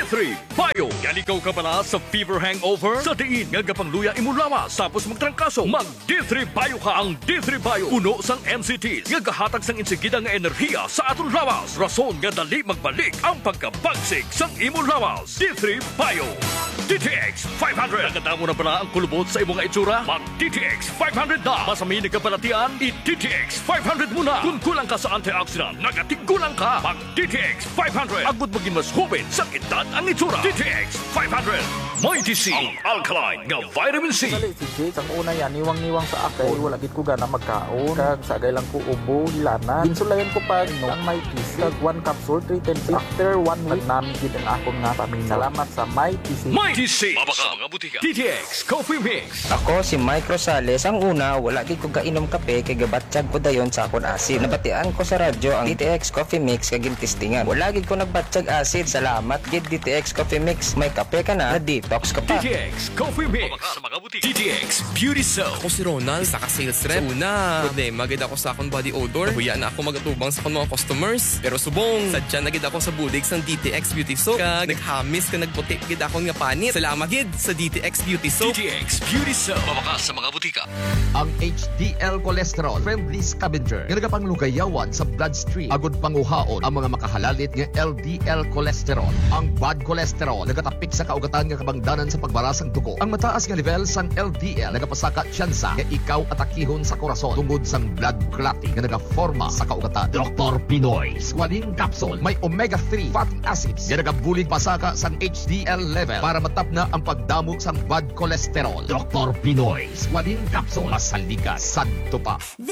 D3 Bio. Galikaw ka pala sa fever hangover? Sa diin nga gapangluya imo lawas tapos magtrangkaso. Mag D3 Bio ka. Ang D3 Bio puno sang MCTs nga gahatag sang insigida nga enerhiya sa aton lawas. Rason nga dali magbalik ang pagkabagsik sang imo lawas. D3 Bio. DTX 500. Nagadamo na pala ang kulubot sa imong itsura? Mag DTX 500 na. Masami ka palatian? I-DTX 500 muna. Kung kulang ka sa antioxidant, nagatigulang ka. Mag DTX 500. Agud maging mas hubin sa edad ang itsura. DTX 500. Mighty C. Ang alkaline nga vitamin C. Dali si Jake, ang una yan, niwang-niwang sa akay, wala gid ko gana magkaon. Kag sagay lang ko ubo, hilana. Ginsulayan ko pa no, ang Mighty C. Kag 1 capsule, 3 times. After 1 week, namin gid ang akong nga paminaw. Salamat sa Mighty C. Mighty C. Mabaka mga butika. DTX Coffee Mix. Ako si Mike Rosales. Ang una, wala gid ko kainom kape kay gabatsyag ko dayon sa akon acid. Nabatian ko sa radyo ang DTX Coffee Mix kag gintistingan. Wala gid ko nagbatsyag acid. Salamat gid DTX Coffee Mix. May kape ka na detox ka pa. DTX Coffee Mix. Mabaka sa mga butika. DTX Beauty Soap. Ako si Ronald, isa ka sales rep. So, una, problema gid ako sa akong body odor. Nahuya na ako magatubang sa akong mga customers. Pero subong, sadya na gid ako sa bulig sang DTX Beauty Soap. Kag naghamis ka nagputi gid akong nga panit. Salamat gid sa DTX Beauty Soap. DTX Beauty Soap. Mabaka sa mga butika. Ang HDL cholesterol friendly scavenger nga nagapanglugayawan sa bloodstream agud panguhaon ang mga makahalalit nga LDL cholesterol. Ang bad cholesterol nagatapik sa kaugatan nga kabangdanan sa pagbarasang dugo. Ang mataas nga level sang LDL nagapasaka tsansa nga ikaw atakihon sa korason tungod sang blood clotting nga nagaforma sa kaugatan. Dr. Pinoy Squalene Capsule may omega-3 fatty acids nga nagabulig pasaka sang HDL level para matap na ang pagdamo sang bad cholesterol. Dr. Pinoy Squalene Capsule, masaligas, santo pa.